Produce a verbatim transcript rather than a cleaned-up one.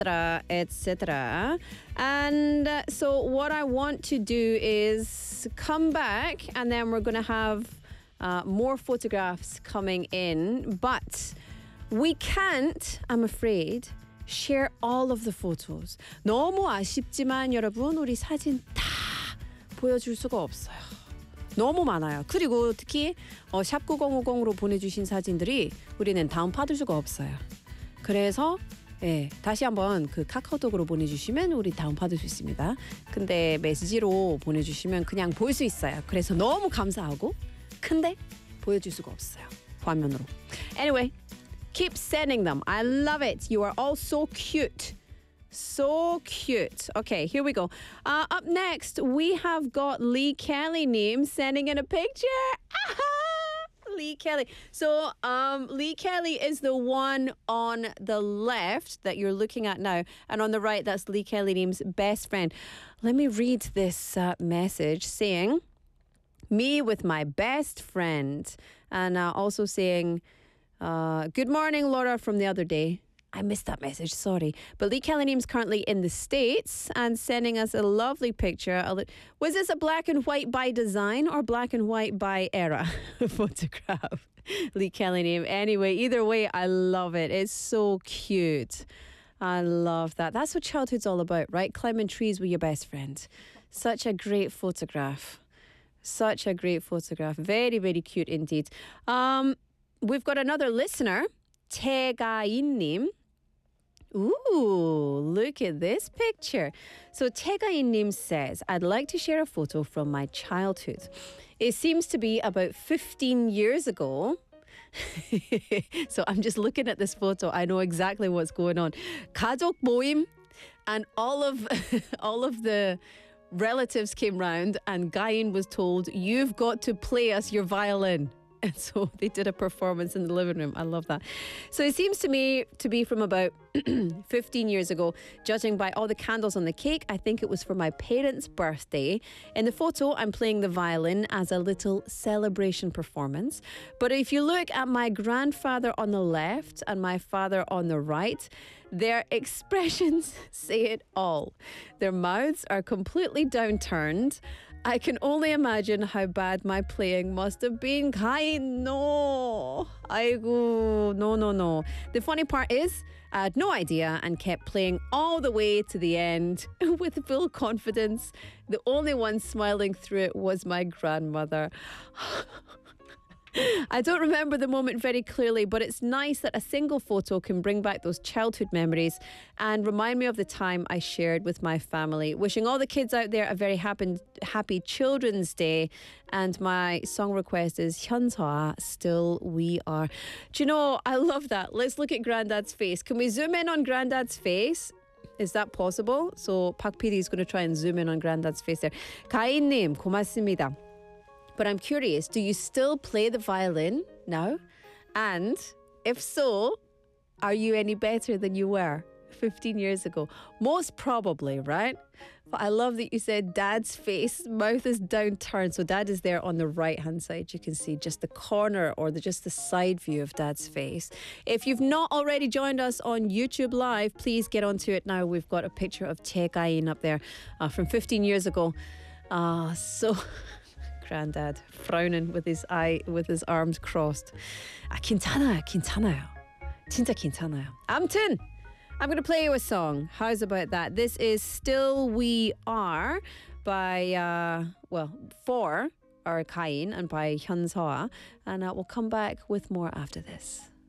et cetera. And uh, so what I want to do is come back and then we're going to have uh, more photographs coming in. But we can't, I'm afraid, share all of the photos. 너무 아쉽지만 여러분, 우리 사진 다 보여줄 수가 없어요. 너무 많아요. 그리고 특히 어, 샵 구공오공으로 보내주신 사진들이 우리는 다운 받을 수가 없어요. 그래서 예, 다시 한번 그 카카오톡으로 보내주시면 우리 다운 받을 수 있습니다. 근데 메시지로 보내주시면 그냥 볼 수 있어요. 그래서 너무 감사하고 근데 보여줄 수가 없어요. 화면으로. Anyway, keep sending them. I love it. You are all so cute. So cute. Okay, here we go. Uh, up next, we have got Lee Kelly name sending in a picture. Lee Kelly. So um, Lee Kelly is the one on the left that you're looking at now. And on the right, that's Lee Kelly name's best friend. Let me read this uh, message saying, me with my best friend. And uh, also saying, uh, good morning, Laura, from the other day. I missed that message, sorry. But Lee Kelly name's currently in the States and sending us a lovely picture. Was this a black and white by design or black and white by era photograph? Lee Kelly name. Anyway, either way, I love it. It's so cute. I love that. That's what childhood's all about, right? Climbing trees with your best friend. Such a great photograph. Such a great photograph. Very, very cute indeed. Um, we've got another listener, 태가인님. Ooh, look at this picture. So 태가인님 says, I'd like to share a photo from my childhood. It seems to be about fifteen years ago. So I'm just looking at this photo. I know exactly what's going on. 가족 모임, and all of all of the relatives came round and Gain was told, you've got to play us your violin. And so they did a performance in the living room. I love that. So it seems to me to be from about fifteen years ago. Judging by all the candles on the cake, I think it was for my parents' birthday. In the photo, I'm playing the violin as a little celebration performance. But if you look at my grandfather on the left and my father on the right, their expressions say it all. Their mouths are completely downturned. I can only imagine how bad my playing must have been. Kain, no. Aigu, no, no, no. The funny part is, I had no idea and kept playing all the way to the end with full confidence. The only one smiling through it was my grandmother. I don't remember the moment very clearly, but it's nice that a single photo can bring back those childhood memories and remind me of the time I shared with my family. Wishing all the kids out there a very happy, happy Children's Day. And my song request is 현서아, Still We Are. Do you know, I love that. Let's look at Grandad's face. Can we zoom in on Grandad's face? Is that possible? So Pak P D is going to try and zoom in on Grandad's face there. 가인님, 고맙습니다. But I'm curious, do you still play the violin now? And if so, are you any better than you were fifteen years ago? Most probably, right? But I love that you said dad's face, mouth is downturned. So dad is there on the right-hand side. You can see just the corner or the, just the side view of dad's face. If you've not already joined us on YouTube Live, please get onto it now. We've got a picture of 태가인 up there uh, from fifteen years ago. Ah, uh, so... Grandad frowning with his eye, with his arms crossed. 아, 괜찮아요, 괜찮아요. 진짜 괜찮아요. 아무튼, I'm going to play you a song. How's about that? This is Still We Are by, uh, well, for our Kain and by Hyunseoa. And uh, we'll come back with more after this.